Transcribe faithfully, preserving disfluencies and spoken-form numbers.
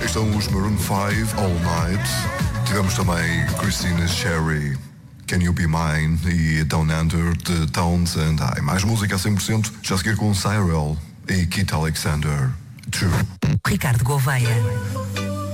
estão os Maroon five, All Night. Tivemos também Christina Sherry, Can You Be Mine e Down Under de Townsend. Ah, mais música a cem por cento, já a seguir com Cyril e Keith Alexander. True. Ricardo Gouveia.